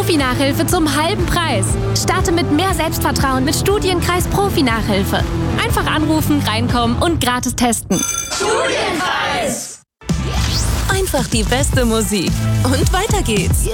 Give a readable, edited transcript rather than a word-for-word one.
Profi-Nachhilfe zum halben Preis. Starte mit mehr Selbstvertrauen mit Studienkreis Profi-Nachhilfe. Einfach anrufen, reinkommen und gratis testen. Studienkreis! Einfach die beste Musik. Und weiter geht's.